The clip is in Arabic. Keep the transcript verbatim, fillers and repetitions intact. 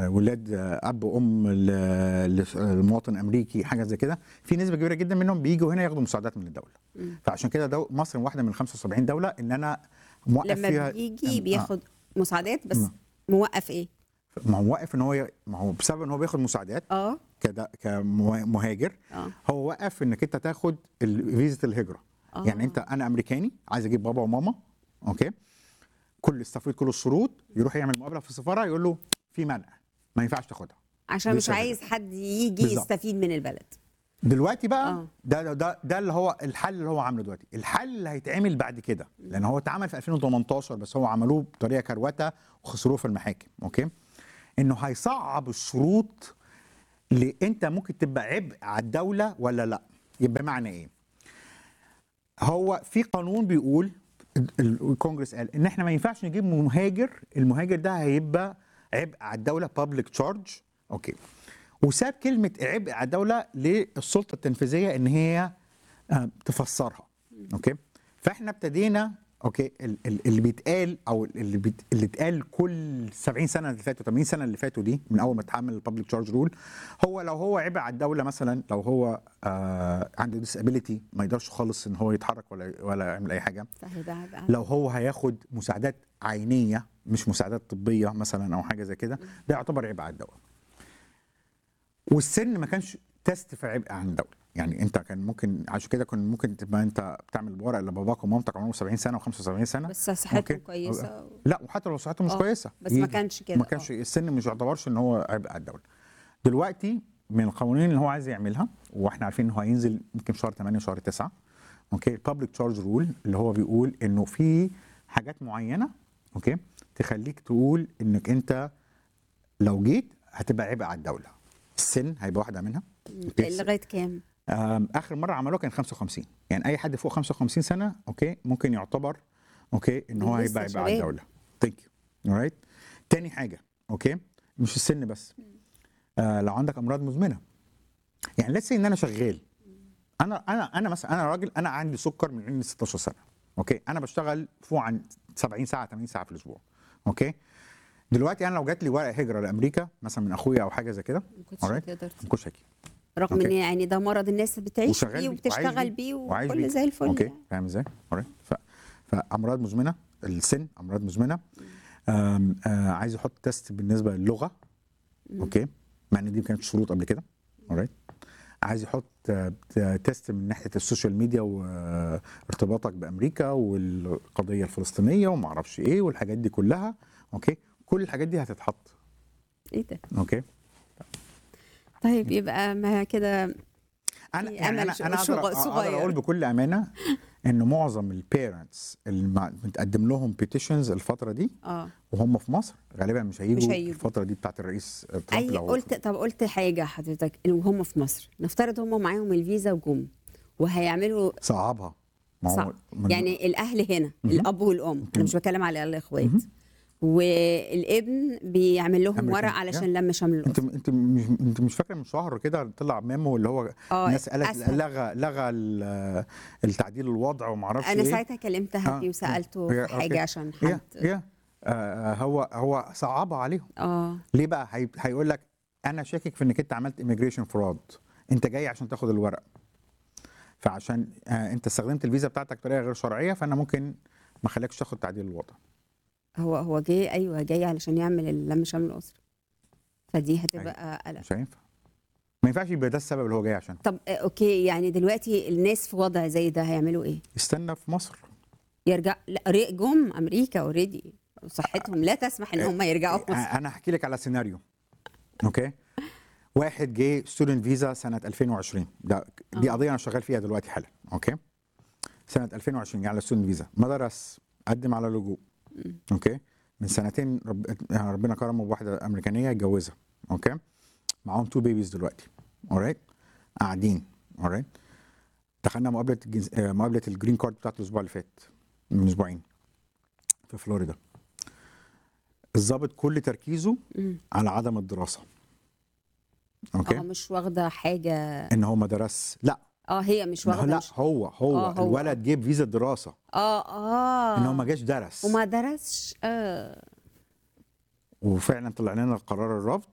ولاد اب وام للمواطن امريكي حاجه زي كده، في نسبه كبيره جدا منهم بييجوا هنا ياخدوا مساعدات من الدوله. مم. فعشان كده دو مصر واحده من خمسة وسبعين دوله ان انا موقف لما فيها. بيجي آه. بياخد مساعدات بس مم. موقف ايه؟ ما هو موقف ان هو ي... ما هو بسبب ان هو بياخد مساعدات اه كده كمهاجر. اه هو وقف انك انت تاخد ال- فيزا الهجره. اه يعني انت انا امريكاني عايز اجيب بابا وماما، اوكي، كل استفيد كل الشروط، يروح يعمل مقابله في السفاره يقول له في منع، ما ينفعش تاخدها. عشان دي مش سهلة. عايز حد يجي بالظبط. يستفيد من البلد. دلوقتي بقى اه ده ده ده اللي هو الحل اللي هو عامله دلوقتي. الحل اللي هيتعمل بعد كده، لان هو اتعمل في ألفين وتمنتاشر بس هو عملوه بطريقه كروته وخسروه في المحاكم، اوكي، انه هيصعب الشروط اللي انت ممكن تبقى عبء على الدوله ولا لا. يبقى معنى ايه؟ هو في قانون بيقول ال- ال- الكونجرس قال ان احنا ما ينفعش نجيب مهاجر، المهاجر ده هيبقى عبء على الدوله بابليك تشارج، اوكي، وساب كلمه عبء على الدوله للسلطه التنفيذيه ان هي آه، تفسرها، اوكي. فاحنا ابتدينا، اوكي، ال- ال- اللي بيتقال او اللي بيت اللي اتقال كل سبعين سنه اللي فاتوا ثمانين سنه اللي فاتوا دي من اول ما اتعمل البابليك تشارج رول، هو لو هو عبء على الدوله مثلا، لو هو آه عنده ديسابيليتي ما يقدرش خالص ان هو يتحرك ولا ولا يعمل اي حاجه، فهيبقى بقى لو هو هياخد مساعدات عينيه مش مساعدات طبيه مثلا او حاجه زي كده، ده يعتبر عبء على الدوله. والسن ما كانش تيست في عبء عن الدوله، يعني انت كان ممكن عشان كده كان ممكن تبقى انت بتعمل ورق لباباك ومامتك عمرهم سبعين سنه وخمسة وسبعين سنه، بس صحتهم ممكن كويسه و... لا، وحتى لو صحته مش آه، كويسه بس ما يجي. كانش كده ما كانش اه السن مش يعتبرش ان هو عبء على الدوله. دلوقتي من القوانين اللي هو عايز يعملها، واحنا عارفين ان هو هينزل يمكن شهر ثمانية وشهر تسعة، اوكي، البابليك تشارج رول اللي هو بيقول انه في حاجات معينه، اوكي، تخليك تقول انك انت لو جيت هتبقى عبء على الدوله. السن هيبقى واحده منها، اوكي. لغايه كام؟ آم، اخر مره عملوها كان خمسة وخمسين، يعني اي حد فوق خمسة وخمسين سنه، اوكي، ممكن يعتبر، اوكي، ان هو لسه هيبقى عبء على شباب. الدوله. ثانك يو. alright. تاني حاجه، اوكي، مش السن بس، آه لو عندك امراض مزمنه، يعني لسه ان انا شغال، انا انا انا مثلا انا راجل، انا عندي سكر من عندي ستاشر سنه، اوكي، انا بشتغل فوق عن سبعين ساعه ثمانين ساعه في الاسبوع، اوكي. دلوقتي انا لو جات لي ورقه هجره لامريكا مثلا من اخويا او حاجه زي كده، ما كنتش alright، هتقدر ما كنتش هجي، رغم أوكي. ان يعني ده مرض الناس بتعيش وشغال بيه بيه وعايش وبتشتغل بيه بيه وعايش وكل بيه. زي الفل اوكي، يعني. فاهم ازاي؟ alright. ف... فامراض مزمنه، السن امراض مزمنه، آم، آه عايز يحط تيست بالنسبه للغه، اوكي، مع ان دي ما كانتش شروط قبل كده، alright. عايز يحط آه، تيست من ناحيه السوشيال ميديا وارتباطك بامريكا والقضيه الفلسطينيه وما اعرفش ايه والحاجات دي كلها، اوكي، كل الحاجات دي هتتحط، ايه ده؟ اوكي. طيب يبقى ما كده انا في يعني امل انا انا شو- اقدر شو- اقدر اقول صغير. بكل امانه ان معظم البيرنتس اللي مع- بتقدم لهم بيتيشنز الفتره دي اه وهم في مصر غالبا مش هيجوا مش هيجوا. الفتره دي بتاعت الرئيس ترامب. اي لو قلت طب قلت حاجه حضرتك ان هم في مصر، نفترض هم معاهم الفيزا وجم وهيعملوا صعبها، ما هو صعب، من يعني الاهل هنا مهم. الاب والام، انا مش بتكلم على الاخوات، مهم. والابن بيعمل لهم ورق امريكان علشان لم شمل انت الاسره. انت مش انت مش فاكره من شهر كده طلع ميمو اللي هو اه ناس قالت اسهل. لغى لغى ال- التعديل الوضع وما اعرفش انا ايه. ساعتها كلمت هدي اه وسالته هي في حاجه اوكي، عشان هي حد هي آه هو هو صعبها عليهم. اه ليه بقى؟ هي هيقول لك انا شاكك في انك انت عملت ايميجريشن فراد، انت جاي عشان تاخد الورق، فعشان آه انت استخدمت الفيزا بتاعتك بطريقه غير شرعيه، فانا ممكن ما اخليكش تاخد تعديل الوضع. هو هو جاي، ايوه جاي علشان يعمل اللم شمل الاسره، فدي أيوة. هتبقى قلق. مش هينفع، ما ينفعش يبقى ده السبب اللي هو جاي عشان. طب آه، اوكي، يعني دلوقتي الناس في وضع زي ده هيعملوا ايه؟ استنى في مصر. يرجع لا ري- جم امريكا اوريدي، صحتهم لا تسمح ان هم يرجعوا آه، مصر. انا هحكي لك على سيناريو، اوكي. واحد جه ستودنت فيزا سنه ألفين وعشرين، ده دي آه. قضيه انا شغال فيها دلوقتي حالا، اوكي. سنه ألفين وعشرين جه على ستودنت فيزا، ما درس، قدم على لجوء، اوكي. من سنتين رب... ربنا كرمه بواحده امريكانيه اتجوزها، اوكي، معاهم تو بيبيز دلوقتي، اورايت، قاعدين، اورايت. دخلنا مقابله الجنس... آه، مقابله الجرين كارد بتاعت الاسبوع اللي فات من اسبوعين في فلوريدا. الضابط كل تركيزه مم. على عدم الدراسه، اه اوكي، مش واخده حاجه. ان هو ما درس، لا اه هي مش واخده لا مش... هو هو, آه، هو الولد جيب فيزا دراسه اه اه ان هو ما جاش درس، وما درسش اه وفعلا طلع لنا قرار الرفض،